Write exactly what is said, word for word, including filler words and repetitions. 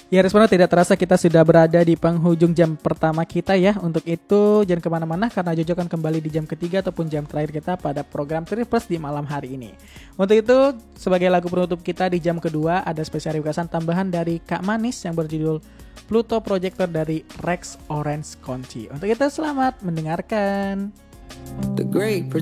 Ya Respondo, tidak terasa kita sudah berada di penghujung jam pertama kita ya. Untuk itu jangan kemana-mana karena Jojo akan kembali di jam ketiga ataupun jam terakhir kita pada program Triplus di malam hari ini. Untuk itu sebagai lagu penutup kita di jam kedua ada spesial requestan tambahan dari Kak Manis yang berjudul Pluto Projector dari Rex Orange Conci. Untuk itu selamat mendengarkan. The great